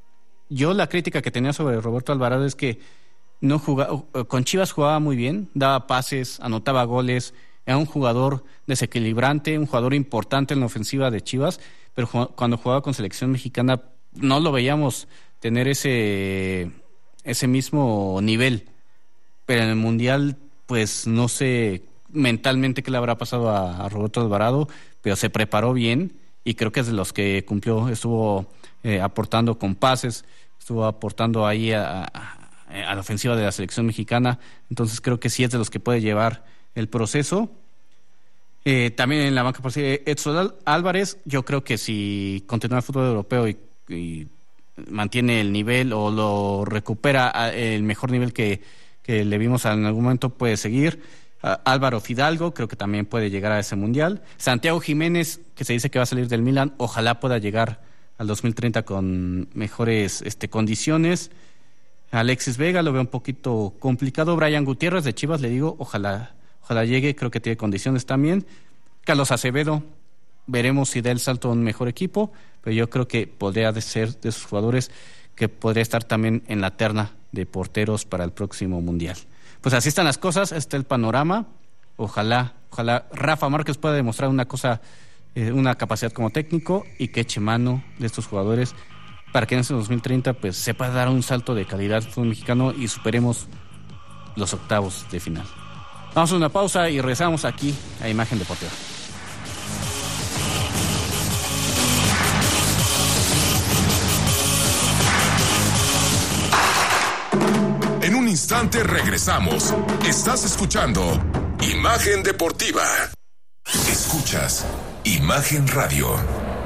Yo la crítica que tenía sobre Roberto Alvarado es que no jugaba, con Chivas jugaba muy bien, daba pases, anotaba goles. Era un jugador desequilibrante, un jugador importante en la ofensiva de Chivas, pero cuando jugaba con selección mexicana no lo veíamos tener ese mismo nivel. Pero en el Mundial, pues no sé mentalmente qué le habrá pasado a Roberto Alvarado, pero se preparó bien y creo que es de los que cumplió. Estuvo aportando con pases, estuvo aportando ahí a la ofensiva de la selección mexicana. Entonces creo que sí es de los que puede llevar el proceso. También en la banca Edson Álvarez, yo creo que si continúa el fútbol europeo y mantiene el nivel o lo recupera el mejor nivel que le vimos en algún momento, puede seguir. Álvaro Fidalgo creo que también puede llegar a ese mundial. Santiago Jiménez, que se dice que va a salir del Milan, ojalá pueda llegar al 2030 con mejores condiciones. Alexis Vega lo veo un poquito complicado. Brian Gutiérrez de Chivas, le digo, ojalá llegue, creo que tiene condiciones también. Carlos Acevedo, veremos si da el salto a un mejor equipo, pero yo creo que podría ser de esos jugadores que podría estar también en la terna de porteros para el próximo mundial. Pues así están las cosas, está el panorama. Ojalá Rafa Márquez pueda demostrar una capacidad como técnico y que eche mano de estos jugadores para que en ese 2030 pues se pueda dar un salto de calidad al fútbol mexicano y superemos los octavos de final. Vamos a una pausa y regresamos aquí a Imagen Deportiva. instante regresamos. Estás escuchando Imagen Deportiva. Escuchas Imagen Radio.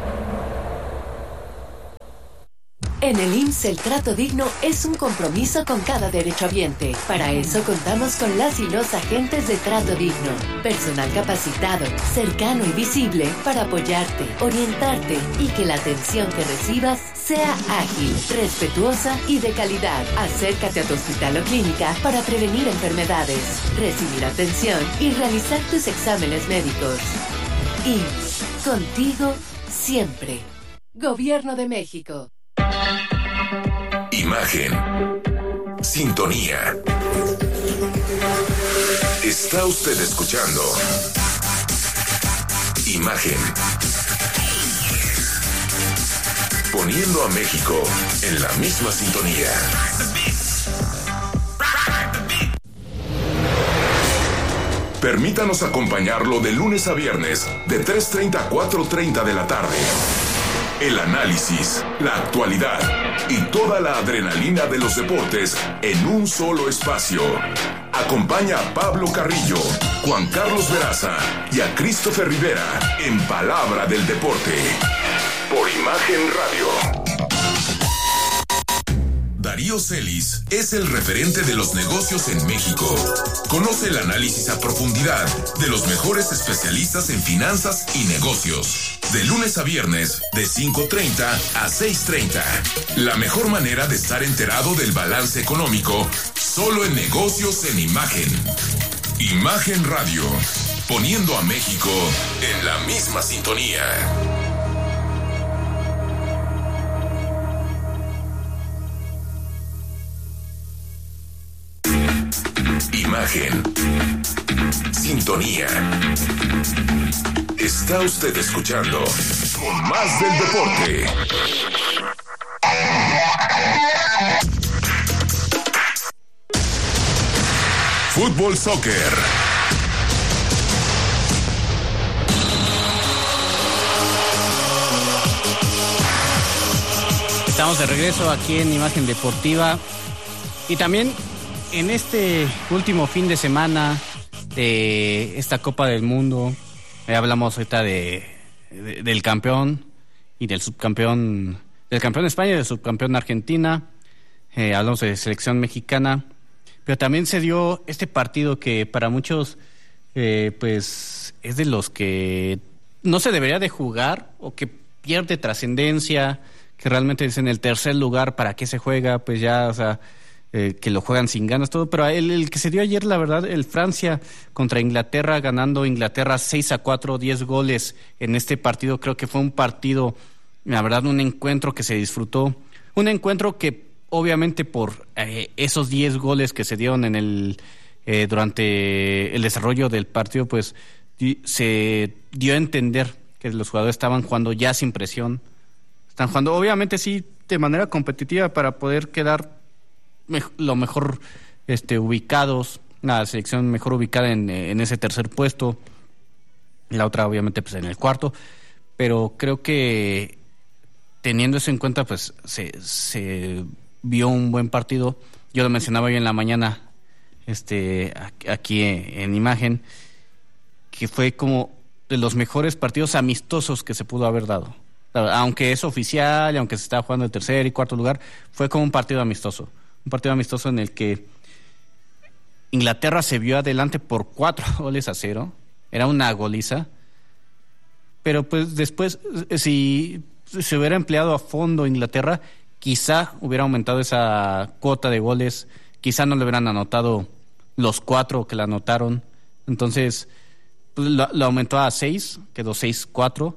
En el IMSS el trato digno es un compromiso con cada derechohabiente. Para eso contamos con las y los agentes de trato digno. Personal capacitado, cercano y visible para apoyarte, orientarte y que la atención que recibas sea ágil, respetuosa y de calidad. Acércate a tu hospital o clínica para prevenir enfermedades, recibir atención y realizar tus exámenes médicos. IMSS, contigo siempre. Gobierno de México. Imagen. Sintonía. Está usted escuchando Imagen. Poniendo a México en la misma sintonía. Permítanos acompañarlo de lunes a viernes de 3:30 a 4:30 de la tarde. El análisis, la actualidad y toda la adrenalina de los deportes en un solo espacio. Acompaña a Pablo Carrillo, Juan Carlos Veraza y a Christopher Rivera en Palabra del Deporte. Por Imagen Radio. Darío Celis es el referente de los negocios en México. Conoce el análisis a profundidad de los mejores especialistas en finanzas y negocios. De lunes a viernes, de 5:30 a 6:30. La mejor manera de estar enterado del balance económico, solo en Negocios en Imagen. Imagen Radio, poniendo a México en la misma sintonía. Imagen. Sintonía. Está usted escuchando con más del deporte. Fútbol Soccer. Estamos de regreso aquí en Imagen Deportiva y también en este último fin de semana de esta Copa del Mundo. Hablamos ahorita del campeón y del subcampeón, del campeón de España y del subcampeón de Argentina. Hablamos de selección mexicana, pero también se dio este partido que para muchos pues es de los que no se debería de jugar o que pierde trascendencia, que realmente es en el tercer lugar, ¿para qué se juega? Pues ya, o sea, que lo juegan sin ganas, todo, pero el que se dio ayer, la verdad, el Francia contra Inglaterra, ganando Inglaterra 6-4, 10 goles en este partido. Creo que fue un partido, la verdad, un encuentro que se disfrutó, un encuentro que obviamente por esos 10 goles que se dieron en durante el desarrollo del partido, pues se dio a entender que los jugadores estaban jugando ya sin presión, están jugando obviamente sí de manera competitiva para poder quedar lo mejor ubicados, la selección mejor ubicada en ese tercer puesto, la otra obviamente pues en el cuarto, pero creo que teniendo eso en cuenta pues se vio un buen partido. Yo lo mencionaba hoy en la mañana aquí en Imagen, que fue como de los mejores partidos amistosos que se pudo haber dado, aunque es oficial y aunque se estaba jugando el tercer y cuarto lugar, fue como un partido amistoso en el que Inglaterra se vio adelante por 4-0, era una goliza, pero pues después, si se hubiera empleado a fondo Inglaterra, quizá hubiera aumentado esa cuota de goles, quizá no le hubieran anotado los 4 que le anotaron, entonces pues, lo aumentó a 6, quedó 6-4,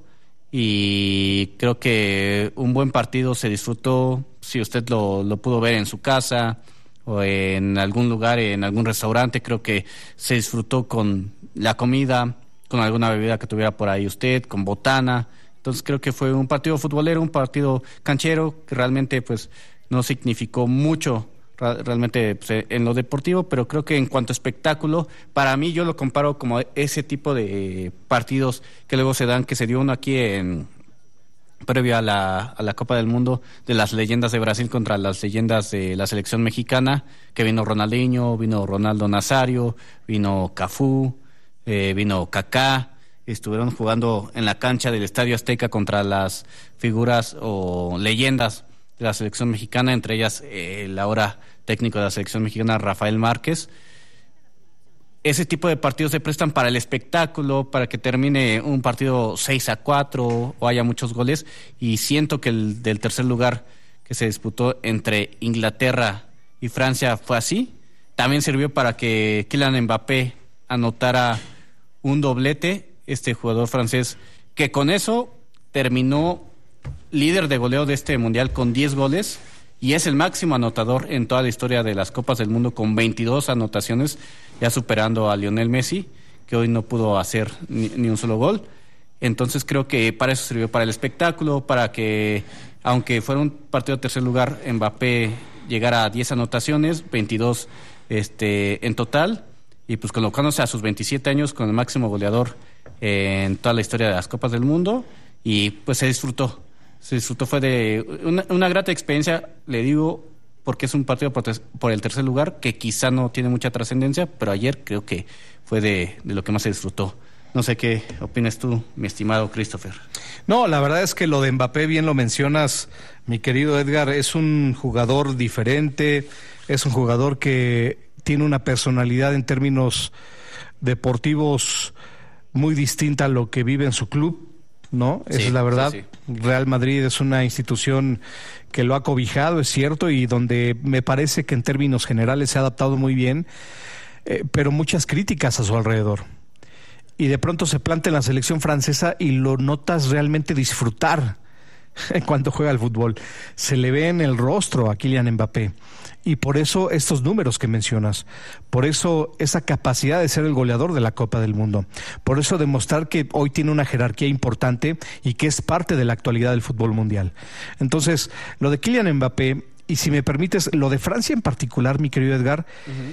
y creo que un buen partido se disfrutó. Si usted lo pudo ver en su casa o en algún lugar, en algún restaurante, creo que se disfrutó con la comida, con alguna bebida que tuviera por ahí usted, con botana. Entonces creo que fue un partido futbolero, un partido canchero, que realmente pues no significó mucho realmente pues, en lo deportivo, pero creo que en cuanto a espectáculo, para mí yo lo comparo como ese tipo de partidos que luego se dan, que se dio uno aquí en previo a la Copa del Mundo, de las leyendas de Brasil contra las leyendas de la selección mexicana, que vino Ronaldinho, vino Ronaldo Nazario, vino Cafú, vino Kaká. Estuvieron jugando en la cancha del Estadio Azteca contra las figuras o leyendas de la selección mexicana, entre ellas el ahora técnico de la selección mexicana, Rafael Márquez. Ese tipo de partidos se prestan para el espectáculo, para que termine un partido 6-4 o haya muchos goles, y siento que el del tercer lugar que se disputó entre Inglaterra y Francia fue así. También sirvió para que Kylian Mbappé anotara un doblete, este jugador francés, que con eso terminó líder de goleo de este mundial con 10 goles y es el máximo anotador en toda la historia de las Copas del Mundo con 22 anotaciones, ya superando a Lionel Messi, que hoy no pudo hacer ni un solo gol. Entonces creo que para eso sirvió, para el espectáculo, para que, aunque fuera un partido de tercer lugar, Mbappé llegara a 10 anotaciones, 22 en total, y pues colocándose a sus 27 años con el máximo goleador en toda la historia de las Copas del Mundo, y pues se disfrutó, fue de una grata experiencia, le digo, porque es un partido por el tercer lugar que quizá no tiene mucha trascendencia, pero ayer creo que fue de lo que más se disfrutó. No sé qué opinas tú, mi estimado Christopher. No, la verdad es que lo de Mbappé, bien lo mencionas, mi querido Edgar, es un jugador diferente, es un jugador que tiene una personalidad en términos deportivos muy distinta a lo que vive en su club, ¿no? Esa es la verdad. Sí. Real Madrid es una institución que lo ha cobijado, es cierto, y donde me parece que en términos generales se ha adaptado muy bien, pero muchas críticas a su alrededor. Y de pronto se planta en la selección francesa y lo notas realmente disfrutar cuando juega al fútbol. Se le ve en el rostro a Kylian Mbappé. Y por eso estos números que mencionas, por eso esa capacidad de ser el goleador de la Copa del Mundo, por eso demostrar que hoy tiene una jerarquía importante y que es parte de la actualidad del fútbol mundial. Entonces, lo de Kylian Mbappé, y si me permites, lo de Francia en particular, mi querido Edgar,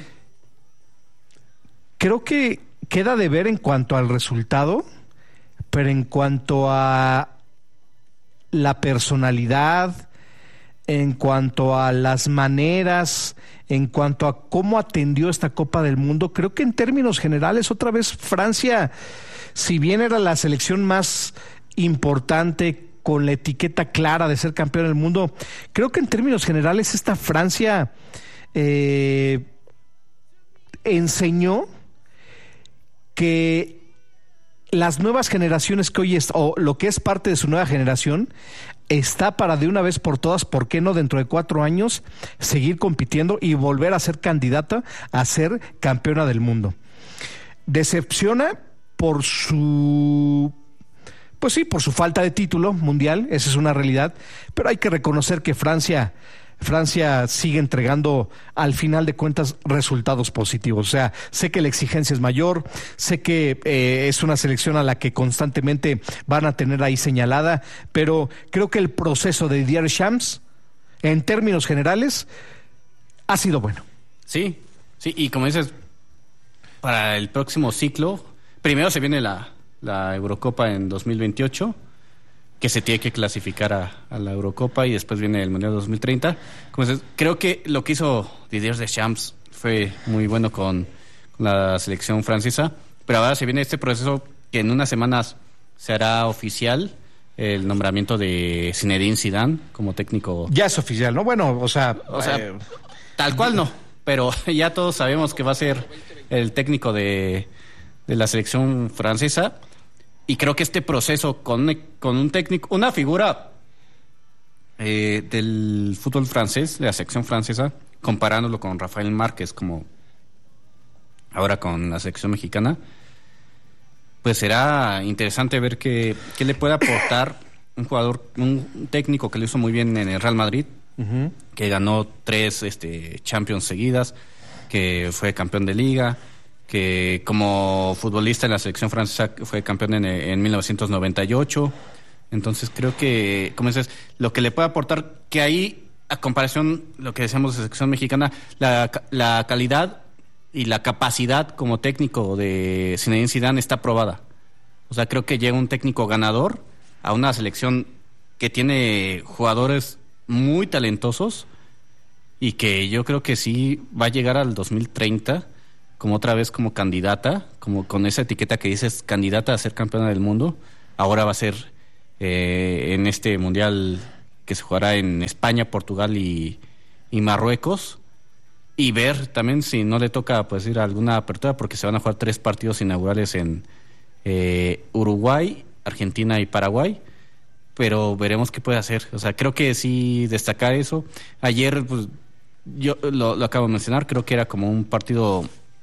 creo que queda de ver en cuanto al resultado, pero en cuanto a la personalidad, en cuanto a las maneras, en cuanto a cómo atendió esta Copa del Mundo, creo que en términos generales, otra vez Francia, si bien era la selección más importante, con la etiqueta clara de ser campeón del mundo, creo que en términos generales esta Francia enseñó que las nuevas generaciones que hoy o lo que es parte de su nueva generación está para de una vez por todas, ¿por qué no dentro de 4 años seguir compitiendo y volver a ser candidata a ser campeona del mundo? Decepciona por su falta de título mundial, esa es una realidad, pero hay que reconocer que Francia sigue entregando al final de cuentas resultados positivos. O sea, sé que la exigencia es mayor, sé que es una selección a la que constantemente van a tener ahí señalada, pero creo que el proceso de Didier Deschamps, en términos generales, ha sido bueno. Sí, y como dices, para el próximo ciclo, primero se viene la Eurocopa en 2028, que se tiene que clasificar a la Eurocopa, y después viene el Mundial 2030. Como dices, creo que lo que hizo Didier Deschamps fue muy bueno con la selección francesa, pero ahora se viene este proceso que en unas semanas se hará oficial, el nombramiento de Zinedine Zidane como técnico. Ya es oficial, ¿no? Bueno, o sea, tal cual no, pero ya todos sabemos que va a ser el técnico de la selección francesa. Y creo que este proceso con un técnico, una figura del fútbol francés, de la selección francesa, comparándolo con Rafael Márquez, como ahora con la selección mexicana, pues será interesante ver qué le puede aportar un técnico que lo hizo muy bien en el Real Madrid, que ganó 3 Champions seguidas, que fue campeón de Liga, que como futbolista en la selección francesa fue campeón en 1998. Entonces creo que, como dices, lo que le puede aportar, que ahí, a comparación lo que decíamos de selección mexicana, la calidad y la capacidad como técnico de Zinedine Zidane está probada. O sea, creo que llega un técnico ganador a una selección que tiene jugadores muy talentosos y que yo creo que sí va a llegar al 2030 como otra vez como candidata, como con esa etiqueta que dices candidata a ser campeona del mundo. Ahora va a ser en este mundial que se jugará en España, Portugal y Marruecos, y ver también si no le toca pues ir a alguna apertura, porque se van a jugar 3 partidos inaugurales en Uruguay, Argentina y Paraguay, pero veremos qué puede hacer. O sea, creo que sí destacar eso. Ayer pues yo lo acabo de mencionar, creo que era como un partido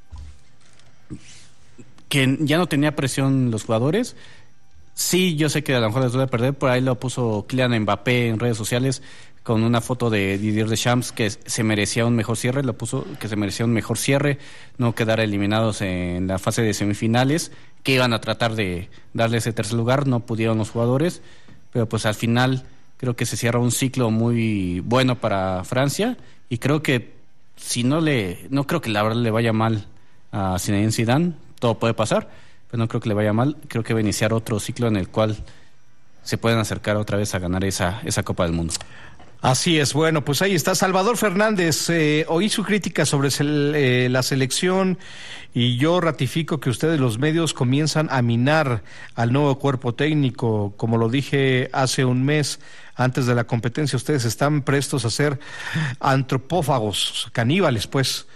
que ya no tenía presión los jugadores. Sí, yo sé que a lo mejor les duele perder, por ahí lo puso Kylian Mbappé en redes sociales con una foto de Didier Deschamps que se merecía un mejor cierre, lo puso que se merecía un mejor cierre, no quedar eliminados en la fase de semifinales, que iban a tratar de darle ese tercer lugar, no pudieron los jugadores, pero pues al final creo que se cierra un ciclo muy bueno para Francia, y creo que no creo que la verdad le vaya mal a Zinedine Zidane, todo puede pasar, pero no creo que le vaya mal. Creo que va a iniciar otro ciclo en el cual se pueden acercar otra vez a ganar esa Copa del Mundo. Así es. Bueno, pues ahí está Salvador Fernández. Oí su crítica sobre la selección y yo ratifico que ustedes, los medios, comienzan a minar al nuevo cuerpo técnico. Como lo dije hace un mes antes de la competencia, ustedes están prestos a ser antropófagos, caníbales, pues.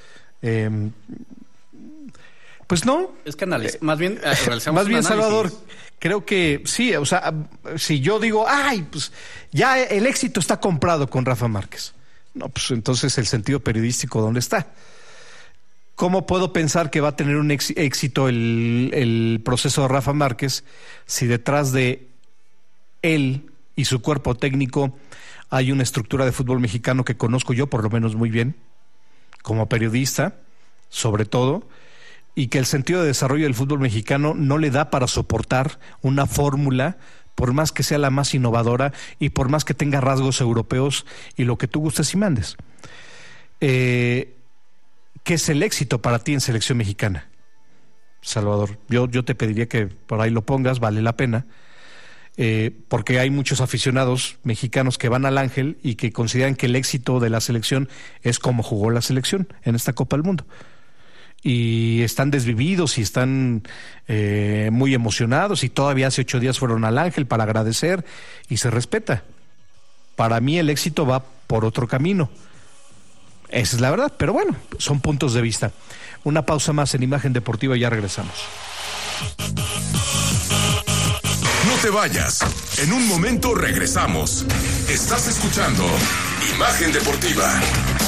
Pues no. Es que más bien Salvador, creo que sí, o sea, si yo digo, pues ya el éxito está comprado con Rafa Márquez. No, pues entonces el sentido periodístico, ¿dónde está? ¿Cómo puedo pensar que va a tener un éxito el proceso de Rafa Márquez si detrás de él y su cuerpo técnico hay una estructura de fútbol mexicano que conozco yo por lo menos muy bien, como periodista, sobre todo, y que el sentido de desarrollo del fútbol mexicano no le da para soportar una fórmula, por más que sea la más innovadora y por más que tenga rasgos europeos y lo que tú gustes y mandes? ¿Qué es el éxito para ti en selección mexicana, Salvador? Yo te pediría que por ahí lo pongas, vale la pena, porque hay muchos aficionados mexicanos que van al Ángel y que consideran que el éxito de la selección es como jugó la selección en esta Copa del Mundo. Y están desvividos y están muy emocionados, y todavía hace 8 días fueron al Ángel para agradecer, y se respeta. Para mí el éxito va por otro camino, esa es la verdad, pero bueno, son puntos de vista. Una pausa más en Imagen Deportiva y ya regresamos. No te vayas, en un momento regresamos. Estás escuchando Imagen Deportiva.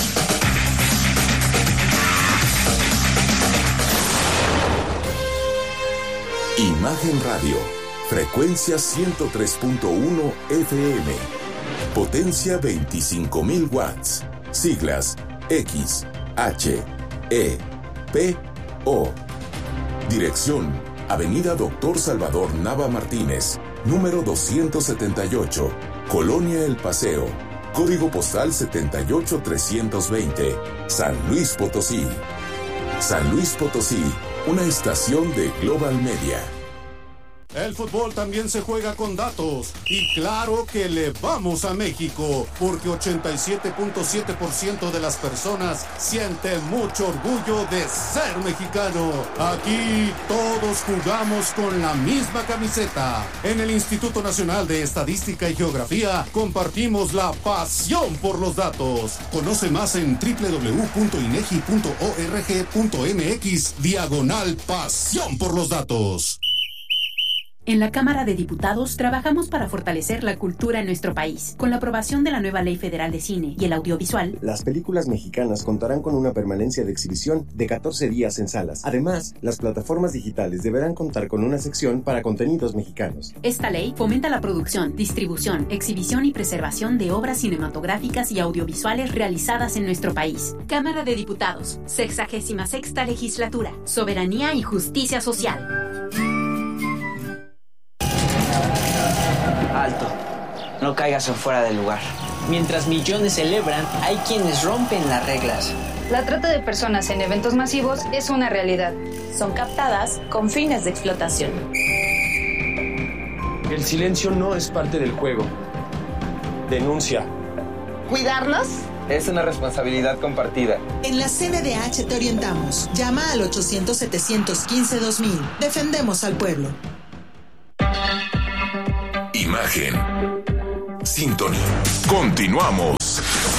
Imagen Radio, frecuencia 103.1 FM, potencia 25,000 watts, siglas X, H, E, P, O. Dirección, Avenida Dr. Salvador Nava Martínez, número 278, Colonia El Paseo, código postal 78320, San Luis Potosí. San Luis Potosí, una estación de Global Media. El fútbol también se juega con datos, y claro que le vamos a México, porque 87.7% de las personas sienten mucho orgullo de ser mexicano. Aquí todos jugamos con la misma camiseta. En el Instituto Nacional de Estadística y Geografía compartimos la pasión por los datos. Conoce más en www.inegi.org.mx/pasión por los datos. En la Cámara de Diputados trabajamos para fortalecer la cultura en nuestro país. Con la aprobación de la nueva Ley Federal de Cine y el Audiovisual, las películas mexicanas contarán con una permanencia de exhibición de 14 días en salas. Además, las plataformas digitales deberán contar con una sección para contenidos mexicanos. Esta ley fomenta la producción, distribución, exhibición y preservación de obras cinematográficas y audiovisuales realizadas en nuestro país. Cámara de Diputados, 66ª Legislatura. Soberanía y justicia social. Alto, no caigas en fuera del lugar. Mientras millones celebran, hay quienes rompen las reglas. La trata de personas en eventos masivos es una realidad. Son captadas con fines de explotación. El silencio no es parte del juego. Denuncia. ¿Cuidarnos? Es una responsabilidad compartida. En la CNDH te orientamos. Llama al 800-715-2000. Defendemos al pueblo. Imagen. Sintonía. Continuamos.